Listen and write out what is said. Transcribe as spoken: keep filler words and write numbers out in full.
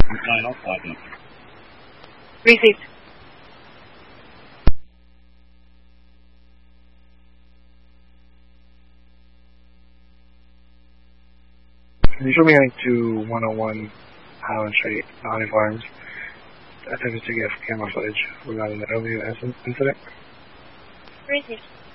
Nine oh five. Received. Can you show me heading to one oh one Highland Street, Bonnie Farms? Attempted to get camera footage regarding the W S incident. Received.